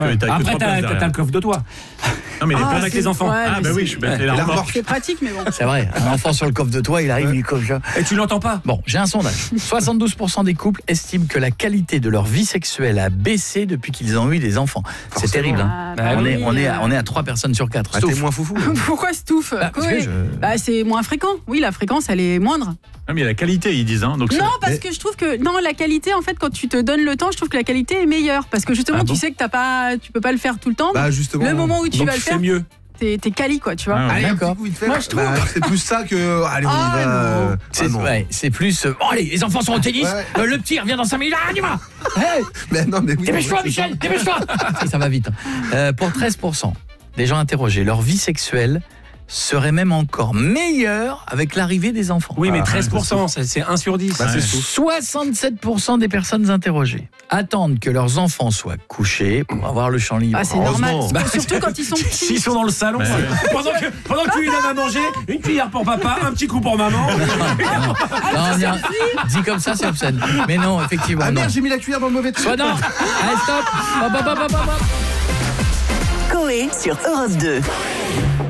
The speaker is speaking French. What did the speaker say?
Ouais. Après, t'as le coffre de toi. Non, mais il est plein avec les enfants. Ouais, Ah, bah oui, je suis bête. La remorque. C'est pratique, mais bon. C'est vrai, un enfant sur le coffre de toit, il arrive, il est comme ça. Et tu l'entends pas. Bon, j'ai un sondage. 72% des couples estiment que la qualité de leur vie sexuelle a baissé depuis qu'ils ont eu des enfants. C'est terrible. Hein. Ah, bah on est à 3 personnes sur 4. T'es moins foufou. Pourquoi Stouff? parce que C'est moins fréquent. Oui, la fréquence, elle est moindre. Ah, mais il y a la qualité, ils disent. Hein, donc Non, parce que je trouve que la qualité, en fait, quand tu te donnes le temps, je trouve que la qualité est meilleure. Parce que justement, tu sais que tu peux pas le faire tout le temps. Bah justement. Le moment où tu vas le faire, mieux. t'es quali, quoi, tu vois. Ah, Allez, un D'accord. petit coup vite fait. Moi, je trouve. C'est plus ça que. Allez, on y va. C'est plus. Bon, allez, les enfants sont au tennis. Ouais. Le petit revient dans 5 minutes. Ah, dis-moi. Hey, Mais non, mais oui. dépêche-toi, Michel, dépêche-toi. Ça va vite. Pour 13% des gens interrogés, leur vie sexuelle serait même encore meilleure avec l'arrivée des enfants. Oui, mais 13%, c'est 1 sur 10. Bah, c'est tout. 67% des personnes interrogées attendent que leurs enfants soient couchés pour avoir le champ libre. Ah, c'est normal. Heureusement. Surtout quand ils sont petits. S'ils sont dans le salon, pendant que tu lui donnes à manger, une cuillère pour papa, un petit coup pour maman. Non, dit comme ça, c'est obscène. Mais non, effectivement, Ah non. merde, j'ai mis la cuillère dans le mauvais truc. Soit non. Allez, stop. Hop, hop, hop, hop, hop. Coé sur Europe 2.